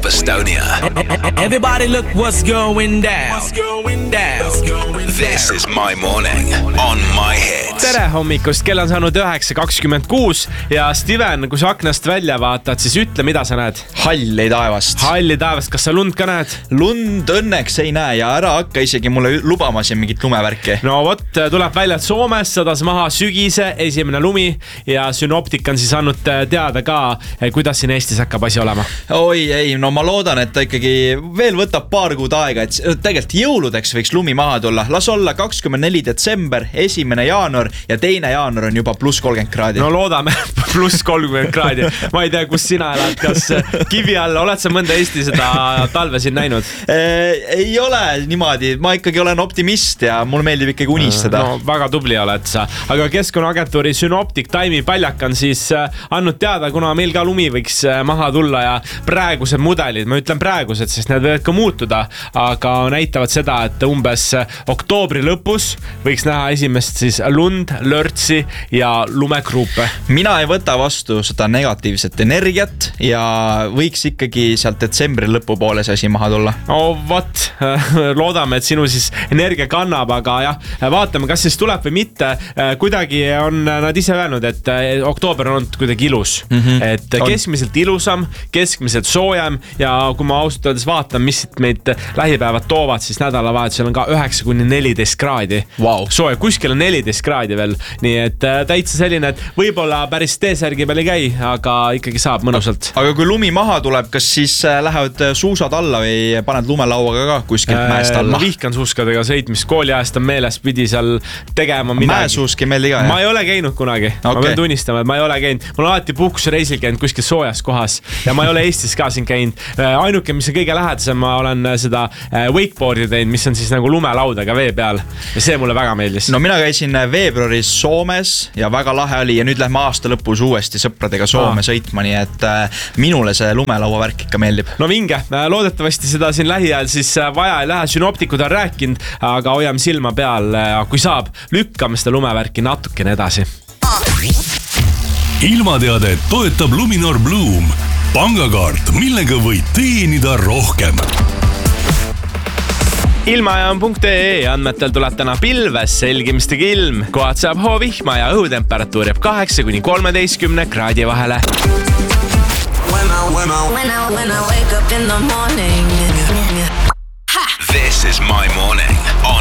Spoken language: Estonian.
Estonia. Everybody look what's going down. This is my morning on my hits. Tere hommikust, kell on saanud 9:26 ja Steven, kui sa aknast välja vaatad, siis ütle, mida sa näed? Halli taevast. Halli taevast, kas sa lund ka näed? Lund õnneks ei näe ja ära hakka isegi mulle lubama siin mingit lumevärki. No vot, tuleb välja, et Soomes sadas maha sügise esimene lumi ja Synoptic on siis andnud teada ka, kuidas siin Eestis hakkab asi olema. Oi ei, no ma loodan, et ta ikkagi veel võtab paar kuud aega, et tegelikult jõuludeks võiks lumi maha tulla. Las olla 24. detsember, 1. jaanuar ja 2. jaanuar on juba pluss 30 kraadi. No loodame pluss 30 kraadi. Ma ei tea, kus sina elad, kas kivi all, oled sa mõnda Eesti seda talve siin näinud? Ei ole niimoodi, ma ikkagi olen optimist ja mul meeldib ikkagi unistada. No, väga tubli oled sa. Aga Keskkonnaagentuuri Synoptic Time'i paljak on siis andnud teada, kuna meil ka lumi võiks maha tulla ja praegused mudelid, ma ütlen praegused, sest need võivad ka muutuda, aga näitavad seda, et umbes oktoobri lõpus võiks näha esimest siis lund, lörtsi ja lumekruupe. Mina ei võta vastu seda negatiivset energiat ja võiks ikkagi sealt detsembri lõpu poole see asi maha tulla. No vot, loodame, et sinu siis energia kannab, aga jah, vaatame, kas siis tuleb või mitte. Kuidagi on nad ise öelnud, et oktoober on olnud kuidagi ilus, et keskmiselt ilusam, keskmiselt soojem ja kui ma ausalt öeldes vaatan, mis meid lähipäevad toovad, siis nädalavahetusel on ka 9-14 kraadi. Wow. Sooja, kuskil on 14 kraadi veel, nii et täitsa selline, et võib-olla päris T-särgi peal ei käi, aga ikkagi saab mõnusalt. Aga kui lumi maha tuleb, kas siis lähevad suusad alla või paned lumelauaga ka kuskilt mäest alla? Ma vihkan suuskadega sõitmist, kooliajast on meeles, pidi seal tegema midagi. Mäesuuski meeldi ka, jah? Ma ei ole käinud kunagi, ma pean tunnistama, et ma ei ole käinud. Mul on alati puhkusreisil käinud kuskil soojas kohas ja ma ei ole Eestis ka siin käinud. Ainuke, mis on kõige lähedasem, ma olen seda wakeboardi teinud, mis on siis nagu lumelaudaga vee peal ja see mulle väga meeldis. No mina käisin veebruaris Soomes ja väga lahe oli ja nüüd lähme aasta lõpus uuesti sõpradega Soome sõitma, nii et minule see lumelaua värk ikka meeldib. No vinge, loodetavasti seda siin lähiajal siis vaja ei lähe, Synoptikud on rääkinud, aga hoiame silma peal, kui saab, lükkame seda lumevärki natukene edasi. Ilmateade toetab Luminor Bloom, pangakaart, millega võid teenida rohkem. Ilmajaam.ee andmetel tuleb täna pilves, selgimistega ilm, kohad saab hoovihma ja õhutemperatuur jääb 8-13 kraadi vahele. When I wake up in the morning. This is my morning on